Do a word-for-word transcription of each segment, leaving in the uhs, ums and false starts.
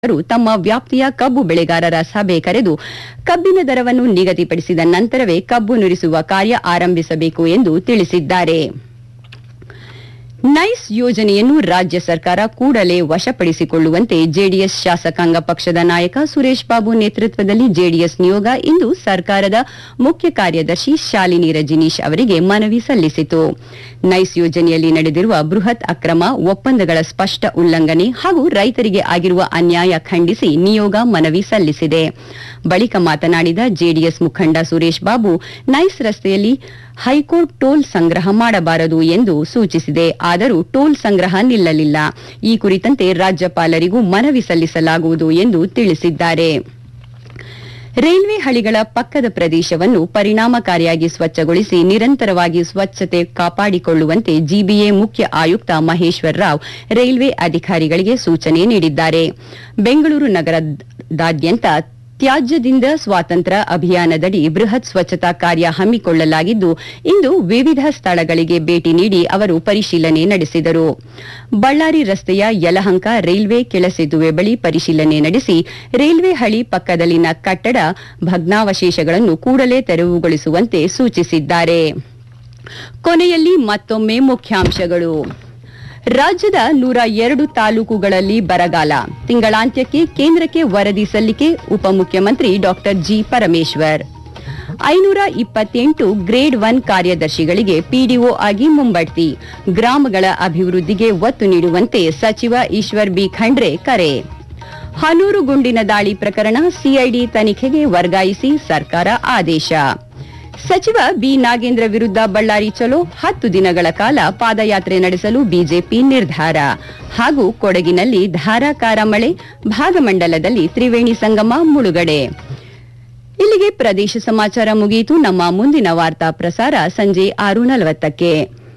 ತಮ್ಮ ವ್ಯಾಪ್ತಿಯ ಕಬ್ಬು ಬೆಳೆಗಾರರ ಸಭೆ ಕರೆದು ಕಬ್ಬಿನ ದರವನ್ನು ನಿಗದಿಪಡಿಸಿದ ನಂತರವೇ ಕಬ್ಬು ನುರಿಸುವ ಕಾರ್ಯ ಆರಂಭಿಸಬೇಕು ಎಂದು ತಿಳಿಸಿದ್ದಾರೆ. ನೈಸ್ ಯೋಜನೆಯನ್ನು ರಾಜ್ಯ ಸರ್ಕಾರ ಕೂಡಲೇ ವಶಪಡಿಸಿಕೊಳ್ಳುವಂತೆ ಜೆಡಿಎಸ್ ಶಾಸಕಾಂಗ ಪಕ್ಷದ ನಾಯಕ ಸುರೇಶ್ ಬಾಬು ನೇತೃತ್ವದಲ್ಲಿ ಜೆಡಿಎಸ್ ನಿಯೋಗ ಇಂದು ಸರ್ಕಾರದ ಮುಖ್ಯ ಕಾರ್ಯದರ್ಶಿ ಶಾಲಿನಿ ರಜನೀಶ್ ಅವರಿಗೆ ಮನವಿ ಸಲ್ಲಿಸಿತು. ನೈಸ್ ಯೋಜನೆಯಲ್ಲಿ ನಡೆದಿರುವ ಬೃಹತ್ ಅಕ್ರಮ, ಒಪ್ಪಂದಗಳ ಸ್ಪಷ್ಟ ಉಲ್ಲಂಘನೆ ಹಾಗೂ ರೈತರಿಗೆ ಆಗಿರುವ ಅನ್ಯಾಯ ಖಂಡಿಸಿ ನಿಯೋಗ ಮನವಿ ಸಲ್ಲಿಸಿದೆ. ಬಳಿಕ ಮಾತನಾಡಿದ ಜೆಡಿಎಸ್ ಮುಖಂಡ ಸುರೇಶ್ ಬಾಬು, ನೈಸ್ ರಸ್ತೆಯಲ್ಲಿ ಹೈಕೋರ್ಟ್ ಟೋಲ್ ಸಂಗ್ರಹ ಮಾಡಬಾರದು ಎಂದು ಸೂಚಿಸಿದೆ. ಆದರೂ ಟೋಲ್ ಸಂಗ್ರಹ ನಿಲ್ಲಲಿಲ್ಲ. ಈ ಕುರಿತಂತೆ ರಾಜ್ಯಪಾಲರಿಗೂ ಮನವಿ ಸಲ್ಲಿಸಲಾಗುವುದು ಎಂದು ತಿಳಿಸಿದ್ದಾರೆ. ರೈಲ್ವೆ ಹಳಿಗಳ ಪಕ್ಕದ ಪ್ರದೇಶವನ್ನು ಪರಿಣಾಮಕಾರಿಯಾಗಿ ಸ್ವಚ್ಛಗೊಳಿಸಿ ನಿರಂತರವಾಗಿ ಸ್ವಚ್ಛತೆ ಕಾಪಾಡಿಕೊಳ್ಳುವಂತೆ ಜಿಬಿಎ ಮುಖ್ಯ ಆಯುಕ್ತ ಮಹೇಶ್ವರ್ ರಾವ್ ರೈಲ್ವೆ ಅಧಿಕಾರಿಗಳಿಗೆ ಸೂಚನೆ ನೀಡಿದ್ದಾರೆ. ಬೆಂಗಳೂರು ನಗರದಾದ್ಯಂತ ತ್ಯಾಜ್ಯದಿಂದ ಸ್ವಾತಂತ್ರ್ಯ ಅಭಿಯಾನದಡಿ ಬೃಹತ್ ಸ್ವಚ್ಛತಾ ಕಾರ್ಯ ಹಮ್ಮಿಕೊಳ್ಳಲಾಗಿದ್ದು, ಇಂದು ವಿವಿಧ ಸ್ಥಳಗಳಿಗೆ ಭೇಟಿ ನೀಡಿ ಅವರು ಪರಿಶೀಲನೆ ನಡೆಸಿದರು. ಬಳ್ಳಾರಿ ರಸ್ತೆಯ ಯಲಹಂಕ ರೈಲ್ವೆ ಕೆಳಸೇತುವೆ ಬಳಿ ಪರಿಶೀಲನೆ ನಡೆಸಿ ರೈಲ್ವೆ ಹಳಿ ಪಕ್ಕದಲ್ಲಿನ ಕಟ್ಟಡ ಭಗ್ನಾವಶೇಷಗಳನ್ನು ಕೂಡಲೇ ತೆರವುಗೊಳಿಸುವಂತೆ ಸೂಚಿಸಿದ್ದಾರೆ. ಕೊನೆಯಲ್ಲಿ ಮತ್ತೊಮ್ಮೆ ಮುಖ್ಯಾಂಶಗಳು. ರಾಜ್ಯದ ನೂರ ಎರಡು ತಾಲೂಕುಗಳಲ್ಲಿ ಬರಗಾಲ, ತಿಂಗಳಾಂತ್ಯಕ್ಕೆ ಕೇಂದ್ರಕ್ಕೆ ವರದಿ ಸಲ್ಲಿಕೆ ಉಪಮುಖ್ಯಮಂತ್ರಿ ಡಾ ಜಿ ಪರಮೇಶ್ವರ್. ಐನೂರ ಇಪ್ಪತ್ತೆಂಟು ಗ್ರೇಡ್ ಒನ್ ಕಾರ್ಯದರ್ಶಿಗಳಿಗೆ ಪಿಡಿಒ ಆಗಿ ಮುಂಬಡ್ತಿ, ಗ್ರಾಮಗಳ ಅಭಿವೃದ್ಧಿಗೆ ಒತ್ತು ನೀಡುವಂತೆ ಸಚಿವ ಈಶ್ವರ್ ಬಿ ಖಂಡ್ರೆ ಕರೆ. ಹನೂರು ಗುಂಡಿನ ದಾಳಿ ಪ್ರಕರಣ ಸಿಐಡಿ ತನಿಖೆಗೆ ವರ್ಗಾಯಿಸಿ ಸರ್ಕಾರ ಆದೇಶ. ಸಚಿವ ಬಿ ನಾಗೇಂದ್ರ ವಿರುದ್ಧ ಬಳ್ಳಾರಿ ಚಲೋ, ಹತ್ತು ದಿನಗಳ ಕಾಲ ಪಾದಯಾತ್ರೆ ನಡೆಸಲು ಬಿಜೆಪಿ ನಿರ್ಧಾರ. ಹಾಗೂ ಕೊಡಗಿನಲ್ಲಿ ಧಾರಾಕಾರ ಮಳೆ, ಭಾಗಮಂಡಲದಲ್ಲಿ ತ್ರಿವೇಣಿ ಸಂಗಮ ಮುಳುಗಡೆ. ಇಲ್ಲಿಗೆ ಪ್ರದೇಶ ಸಮಾಚಾರ ಮುಗಿಯಿತು. ನಮ್ಮ ಮುಂದಿನ ವಾರ್ತಾ ಪ್ರಸಾರ ಸಂಜೆ ಆರು ನಲವತ್ತಕ್ಕೆ.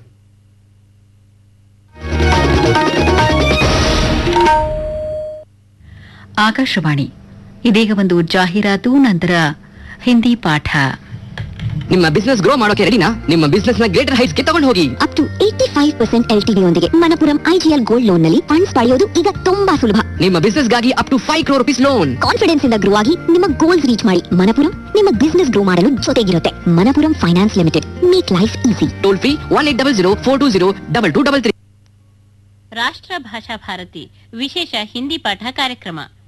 ಆಕಾಶವಾಣಿ. ಇದೀಗ ಒಂದು ಜಾಹೀರಾತು, ನಂತರ ಹಿಂದಿ ಪಾಠ. ನಿಮ್ಮ ಬಿಸ್ನೆಸ್ ಗ್ರೋ ಮಾಡೋಕೆ ರೆಡಿನಾ? ನಿಮ್ಮ ಬಿಸ್ನೆಸ್ ನ ಗ್ರೇಟರ್ ಹೈಟ್ಸ್ ಗೆ ತಗೊಂಡು ಹೋಗಿ. Up to eighty five percent L T D ಯೊಂದಿಗೆ ಮಣಪುರಂ ಐಜಿಎಲ್ ಗೋಲ್ಡ್ ಲೋನ್ ನಲ್ಲಿ ಫಂಡ್ಸ್ ಪಡೆಯೋದು ಈಗ ತುಂಬಾ ಸುಲಭ. ನಿಮ್ಮ ಬಿಸ್ನೆಸ್ ಗಾಗಿ up to five crore rupees loan. Confidence ಇಂದ ಗ್ರೋ ಆಗಿ ನಿಮ್ಮ ಗೋಲ್ಸ್ ರೀಚ್ ಮಾಡಿ. ಮಣಪುರಂ ನಿಮ್ಮ ಬಿಸ್ನೆಸ್ ಗ್ರೋ ಮಾಡಲು ಜೊತೆಗಿರುತ್ತೆ. Manappuram finance limited, make life easy. Toll free one eight double zero four two zero double two double three. ರಾಷ್ಟ್ರ ಭಾಷಾ ಭಾರತಿ ವಿಶೇಷ ಹಿಂದಿ ಪಾಠ ಕಾರ್ಯಕ್ರಮ.